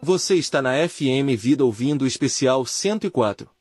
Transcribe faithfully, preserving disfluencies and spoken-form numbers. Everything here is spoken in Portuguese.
Você está na F M Vida ouvindo o especial cento e quatro.